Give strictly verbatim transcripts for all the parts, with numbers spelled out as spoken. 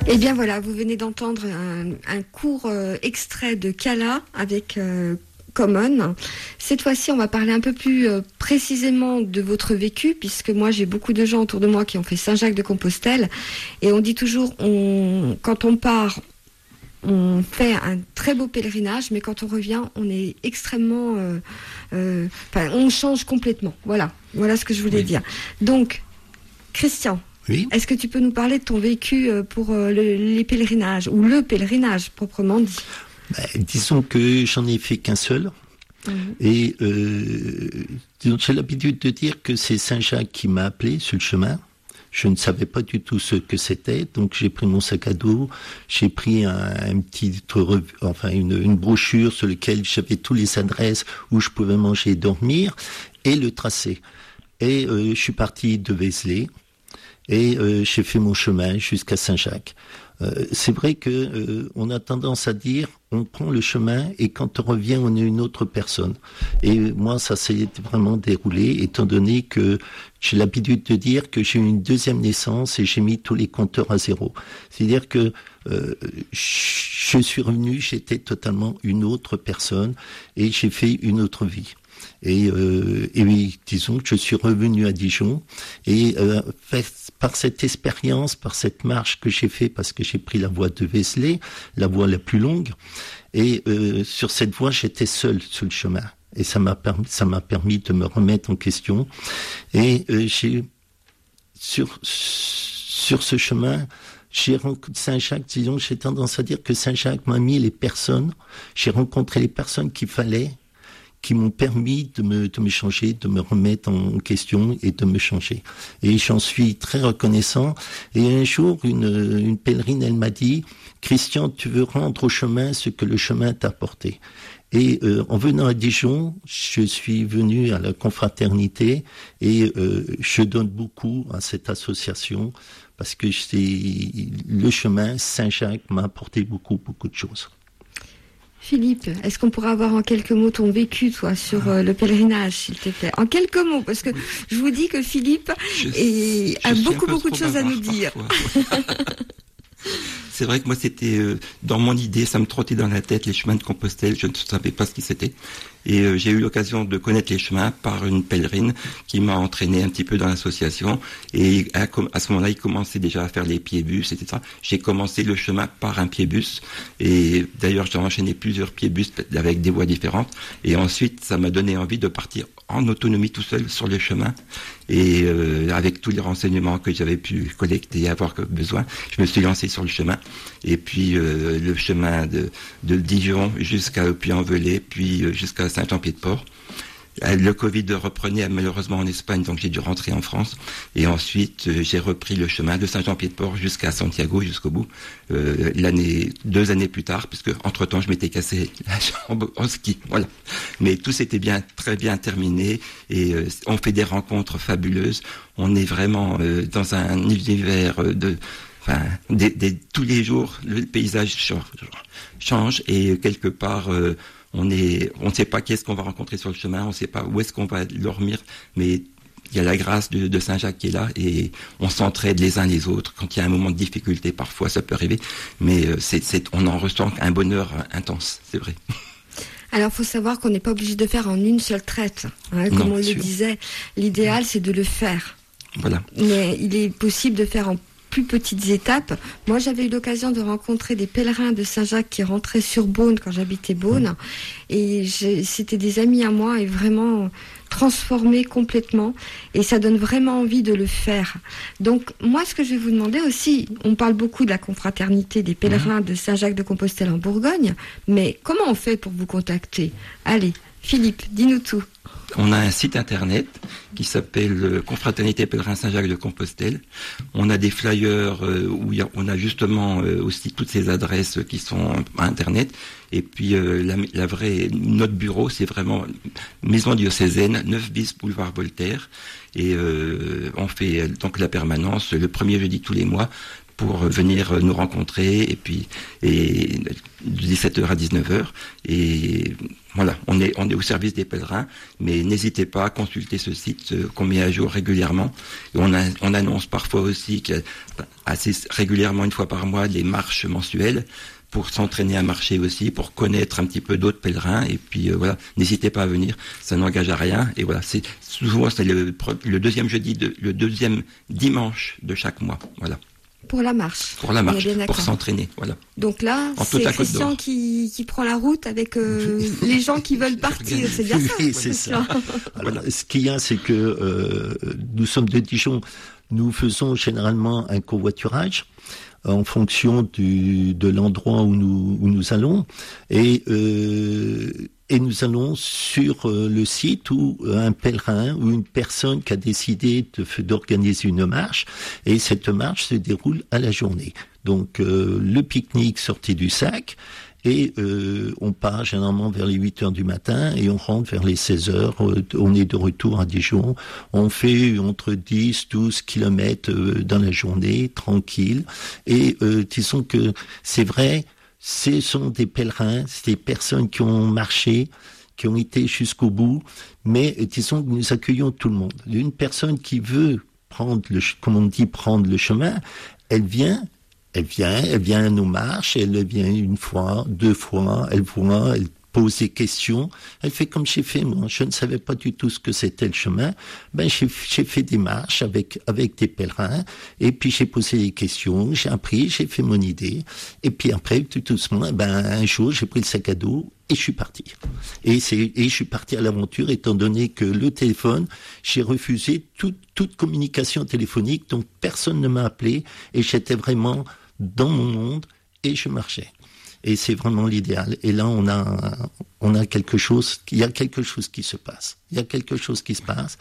Eh bien voilà, vous venez d'entendre un, un court euh, extrait de Kala avec euh, Common. Cette fois-ci, on va parler un peu plus euh, précisément de votre vécu, puisque moi j'ai beaucoup de gens autour de moi qui ont fait Saint-Jacques-de-Compostelle, et on dit toujours, on, quand on part, on fait un très beau pèlerinage, mais quand on revient, on est extrêmement, euh, euh, enfin, on change complètement. Voilà, voilà ce que je voulais oui. dire. Donc, Christian. Oui. Est-ce que tu peux nous parler de ton vécu pour le, les pèlerinages, ou le pèlerinage proprement dit? Ben, disons que j'en ai fait qu'un seul. Mmh. Et euh, disons, j'ai l'habitude de dire que c'est Saint-Jacques qui m'a appelé sur le chemin. Je ne savais pas du tout ce que c'était, donc j'ai pris mon sac à dos, j'ai pris un, un petit, enfin une, une brochure sur laquelle j'avais toutes les adresses où je pouvais manger et dormir, et le tracé. Et euh, je suis parti de Vézelay. Et euh, j'ai fait mon chemin jusqu'à Saint-Jacques. Euh, c'est vrai que euh, on a tendance à dire on prend le chemin et quand on revient on est une autre personne. Et moi ça s'est vraiment déroulé étant donné que j'ai l'habitude de dire que j'ai eu une deuxième naissance et j'ai mis tous les compteurs à zéro. C'est-à-dire que euh, je suis revenu, j'étais totalement une autre personne et j'ai fait une autre vie. Et, euh, et oui, disons que je suis revenu à Dijon et euh, par cette expérience, par cette marche que j'ai fait, parce que j'ai pris la voie de Vézelay, la voie la plus longue, et euh, sur cette voie j'étais seul sur le chemin et ça m'a permis, ça m'a permis de me remettre en question. Et euh, j'ai sur sur ce chemin, j'ai rencontré Saint-Jacques, disons, j'ai tendance à dire que Saint-Jacques m'a mis les personnes, j'ai rencontré les personnes qu'il fallait, qui m'ont permis de me, de me changer, de me remettre en question et de me changer. Et j'en suis très reconnaissant. Et un jour, une, une pèlerine, elle m'a dit, Christian, tu veux rendre au chemin ce que le chemin t'a apporté. Et euh, en venant à Dijon, je suis venu à la confraternité et euh, je donne beaucoup à cette association parce que c'est, le chemin Saint-Jacques m'a apporté beaucoup, beaucoup de choses. Philippe, est-ce qu'on pourra avoir en quelques mots ton vécu, toi, sur euh, le pèlerinage, s'il te plaît? En quelques mots, parce que je vous dis que Philippe je, est, je a beaucoup, beaucoup de choses à nous dire. C'est vrai que moi, c'était euh, dans mon idée, ça me trottait dans la tête les chemins de Compostelle. Je ne savais pas ce qui c'était. Et euh, j'ai eu l'occasion de connaître les chemins par une pèlerine qui m'a entraîné un petit peu dans l'association. Et à, à ce moment-là, il commençait déjà à faire les pieds-bus, et cetera. J'ai commencé le chemin par un pied-bus. Et d'ailleurs, j'ai enchaîné plusieurs pieds-bus avec des voies différentes. Et ensuite, ça m'a donné envie de partir en autonomie tout seul sur les chemins. Et euh, avec tous les renseignements que j'avais pu collecter et avoir besoin, je me suis lancé sur le chemin. Et puis euh, le chemin de, de Dijon jusqu'à Puy-en-Velay, puis euh, jusqu'à Saint-Jean-Pied-de-Port. Le Covid reprenait malheureusement en Espagne, donc j'ai dû rentrer en France. Et ensuite, euh, j'ai repris le chemin de Saint-Jean-Pied-de-Port jusqu'à Santiago, jusqu'au bout, euh, l'année, deux années plus tard, puisque entre-temps, je m'étais cassé la jambe en ski. Voilà. Mais tout s'était bien, très bien terminé, et euh, on fait des rencontres fabuleuses. On est vraiment euh, dans un univers de... Enfin, des, des, tous les jours, le paysage change, et quelque part... Euh, On est, on ne sait pas qu'est-ce qu'on va rencontrer sur le chemin, on ne sait pas où est-ce qu'on va dormir, mais il y a la grâce de, de Saint-Jacques qui est là et on s'entraide les uns les autres. Quand il y a un moment de difficulté, parfois ça peut arriver, mais c'est, c'est, on en ressent un bonheur intense, c'est vrai. Alors, il faut savoir qu'on n'est pas obligé de faire en une seule traite. Hein, comme non, on sûr. le disait, l'idéal c'est de le faire. Voilà. Mais il est possible de faire en plus petites étapes. Moi, j'avais eu l'occasion de rencontrer des pèlerins de Saint-Jacques qui rentraient sur Beaune quand j'habitais Beaune. Mmh. Et j'ai, c'était des amis à moi et vraiment transformés complètement. Et ça donne vraiment envie de le faire. Donc, moi, ce que je vais vous demander aussi, on parle beaucoup de la confraternité des pèlerins mmh. de Saint-Jacques-de-Compostelle en Bourgogne, mais comment on fait pour vous contacter? Allez, Philippe, dis-nous tout. On a un site internet qui s'appelle Confraternité Pèlerin Saint-Jacques de Compostelle. On a des flyers euh, où y a, on a justement euh, aussi toutes ces adresses qui sont à internet. Et puis euh, la, la vraie notre bureau, c'est vraiment Maison diocésaine, neuf bis boulevard Voltaire. Et euh, on fait donc la permanence le premier jeudi de tous les mois. pour venir nous rencontrer, et puis et de dix-sept heures à dix-neuf heures. Et voilà, on est on est au service des pèlerins, mais n'hésitez pas à consulter ce site euh, qu'on met à jour régulièrement. Et on a, on annonce parfois aussi qu'il y a assez régulièrement, une fois par mois, des marches mensuelles pour s'entraîner à marcher aussi, pour connaître un petit peu d'autres pèlerins. Et puis euh, voilà, n'hésitez pas à venir, ça n'engage à rien. Et voilà, c'est souvent c'est le, le deuxième jeudi, de, le deuxième dimanche de chaque mois. Voilà. Pour la marche. Pour la marche, pour s'entraîner, voilà. Donc là, en c'est Christian qui, qui prend la route avec euh, les gens qui veulent partir, c'est bien ça. Oui, c'est ça. Alors, ce qu'il y a, c'est que euh, nous sommes de Dijon, nous faisons généralement un covoiturage en fonction du, de l'endroit où nous, où nous allons, et euh, et nous allons sur euh, le site où euh, un pèlerin ou une personne qui a décidé de, d'organiser une marche, et cette marche se déroule à la journée. Donc euh, le pique-nique sorti du sac, et euh, on part généralement vers les huit heures du matin et on rentre vers les seize heures. Euh, on est de retour à Dijon. On fait entre dix, douze kilomètres euh, dans la journée, tranquille. Et euh, disons que c'est vrai, ce sont des pèlerins, c'est des personnes qui ont marché, qui ont été jusqu'au bout, mais disons que nous accueillons tout le monde. Une personne qui veut prendre le, comme on dit, prendre le chemin, elle vient, elle vient, elle vient à nos marches, elle vient une fois, deux fois, elle voit, elle pose des questions, elle fait comme j'ai fait moi. Je ne savais pas du tout ce que c'était le chemin. Ben j'ai, j'ai fait des marches avec avec des pèlerins, et puis j'ai posé des questions, j'ai appris, j'ai fait mon idée, et puis après tout doucement, ben un jour j'ai pris le sac à dos et je suis parti. Et c'est et je suis parti à l'aventure, étant donné que le téléphone, j'ai refusé toute toute communication téléphonique, donc personne ne m'a appelé, et j'étais vraiment dans mon monde et je marchais. Et c'est vraiment l'idéal. Et là, on a, on a quelque chose, il y a quelque chose qui se passe. Il y a quelque chose qui se passe.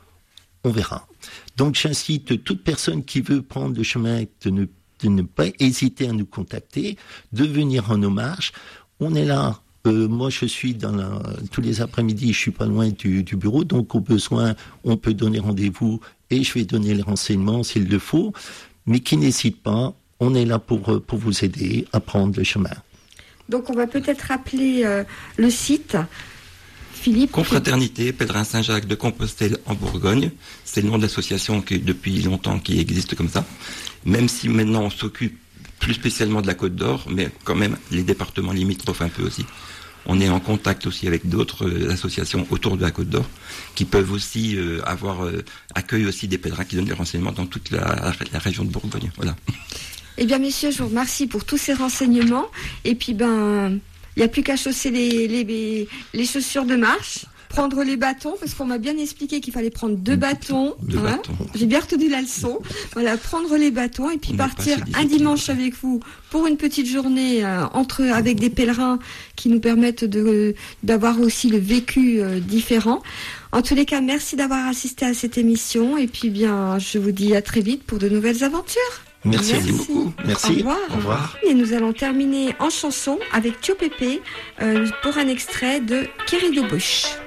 On verra. Donc, j'incite toute personne qui veut prendre le chemin de ne, de ne pas hésiter à nous contacter, de venir en nos marches. On est là. Euh, moi, je suis dans la, tous les après-midi, je suis pas loin du, du bureau. Donc, au besoin, on peut donner rendez-vous et je vais donner les renseignements s'il le faut. Mais qui n'hésite pas. On est là pour, pour vous aider à prendre le chemin. Donc, on va peut-être rappeler euh, le site, Philippe. Confraternité Pèlerin Saint-Jacques de Compostelle en Bourgogne. C'est le nom de l'association qui, depuis longtemps, qui existe comme ça. Même si maintenant on s'occupe plus spécialement de la Côte d'Or, mais quand même les départements limitrophes un peu aussi. On est en contact aussi avec d'autres euh, associations autour de la Côte d'Or qui peuvent aussi euh, avoir euh, accueillent aussi des pèlerins qui donnent des renseignements dans toute la, la région de Bourgogne. Voilà. Eh bien, messieurs, je vous remercie pour tous ces renseignements. Et puis, ben, il n'y a plus qu'à chausser les, les, les chaussures de marche, prendre les bâtons, parce qu'on m'a bien expliqué qu'il fallait prendre deux bâtons. Deux hein. bâtons. J'ai bien retenu la leçon. Voilà, prendre les bâtons et puis On partir un dimanche avec vous pour une petite journée euh, entre avec des pèlerins qui nous permettent de d'avoir aussi le vécu euh, différent. En tous les cas, merci d'avoir assisté à cette émission. Et puis, bien, je vous dis à très vite pour de nouvelles aventures. Merci, Merci beaucoup. Merci. Au revoir. Au revoir. Et nous allons terminer en chanson avec Tio Pépé euh, pour un extrait de Querido Bush.